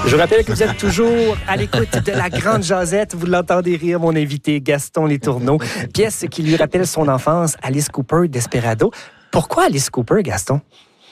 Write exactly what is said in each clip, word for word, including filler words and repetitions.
Je vous rappelle que vous êtes toujours à l'écoute de La Grande Jazette. Vous l'entendez rire, mon invité Gaston Letourneau. Pièce qui lui rappelle son enfance, Alice Cooper, Desperado. Pourquoi Alice Cooper, Gaston?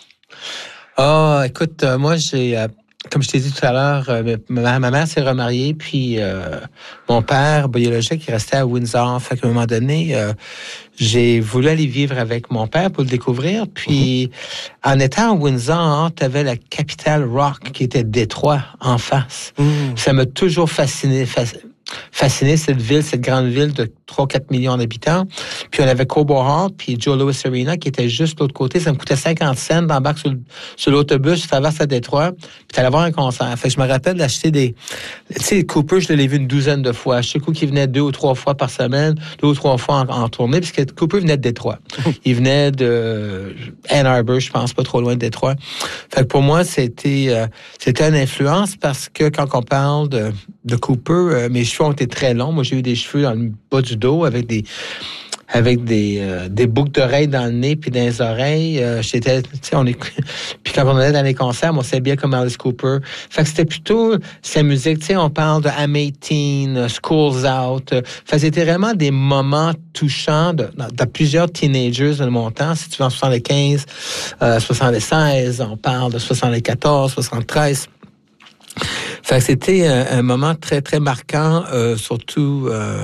Oh, écoute, euh, moi, j'ai... Euh, comme je t'ai dit tout à l'heure, euh, ma, ma mère s'est remariée, puis euh, mon père biologique, il restait à Windsor. Fait qu'à un moment donné, euh, j'ai voulu aller vivre avec mon père pour le découvrir. Puis, mm-hmm. en étant à Windsor, tu avais la capitale rock qui était Détroit en face. Mm. Ça m'a toujours fasciné. fasciné. Fasciné, cette ville, cette grande ville de trois à quatre millions d'habitants. Puis on avait Cobo Hall, puis Joe Louis Arena, qui était juste de l'autre côté. Ça me coûtait cinquante cents d'embarquer sur, sur l'autobus, tu traverses à Détroit, puis tu allais voir un concert. Fait que je me rappelle d'acheter des... Tu sais, Cooper, je l'ai vu une douzaine de fois. Je sais qu'il venait deux ou trois fois par semaine, deux ou trois fois en, en tournée, puisque Cooper venait de Détroit. Il venait de Ann Arbor, je pense, pas trop loin de Détroit. Fait que pour moi, c'était, euh, c'était une influence parce que quand on parle de, de Cooper, euh, mes cheveux ont été très longs. Moi, j'ai eu des cheveux dans le bas du dos avec des avec des, euh, des boucles d'oreilles dans le nez puis dans les oreilles. Euh, j'étais, tu sais, on est... Puis quand on allait dans les concerts, on savait bien comme Alice Cooper. Fait que c'était plutôt sa musique. Tu sais, on parle de I'm eighteen, School's Out. Fait que c'était vraiment des moments touchants de, de, de plusieurs teenagers de mon temps. Si tu vas en soixante-quinze, euh, soixante-seize, on parle de soixante-quatorze, soixante-treize. Fait que c'était un, un moment très, très marquant, euh, surtout euh,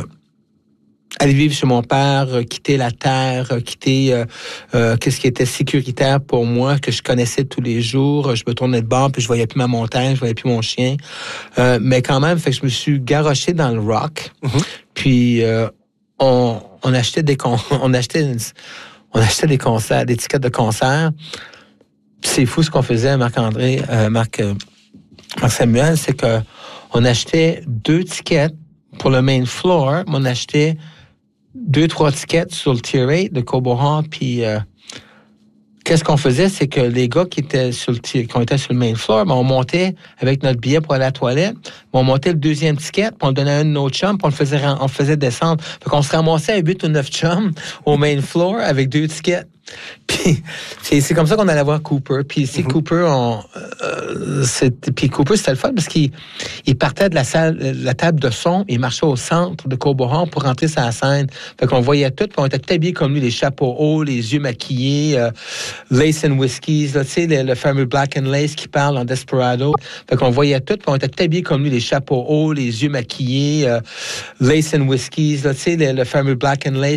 aller vivre chez mon père, euh, quitter la terre, euh, quitter euh, euh, qu'est-ce qui était sécuritaire pour moi, que je connaissais tous les jours. Je me tournais de bord, puis je voyais plus ma montagne, je voyais plus mon chien. Euh, mais quand même, fait que je me suis garoché dans le rock. Mm-hmm. Puis euh, on, on achetait des con- on achetait une, on achetait des concerts, des tickets de concert. Puis c'est fou ce qu'on faisait, Marc-André, euh, Marc. Euh, Marc Samuel, c'est qu'on achetait deux tickets pour le main floor, mais on achetait deux, trois tickets sur le tier eight de Cobo Hall, puis euh, qu'est-ce qu'on faisait, c'est que les gars qui étaient sur le tier, qui étaient sur le main floor, ben on montait avec notre billet pour aller à la toilette, on montait le deuxième ticket, puis on le donnait à un de nos chums, puis on le faisait, on le faisait descendre. Fait qu'on se ramassait à huit ou neuf chums au main floor avec deux tickets. Puis c'est, c'est comme ça qu'on allait voir Cooper. Puis c'est mm-hmm. Cooper, on, euh, c'est, puis Cooper, c'était le fun parce qu'il il partait de la salle, de la table de son, il marchait au centre de Cobo Hall pour rentrer sur la scène. Fait qu'on voyait tout, puis on était tout habillés comme lui, les chapeaux hauts, les yeux maquillés, euh, lace and whiskies, là, tu sais, le, le fameux Black and Lace qui parle en Desperado. Fait qu'on voyait tout, puis on était tout habillés comme lui, les chapeaux hauts, les yeux maquillés, euh, lace and whiskies, là, tu sais, le, le fameux Black and Lace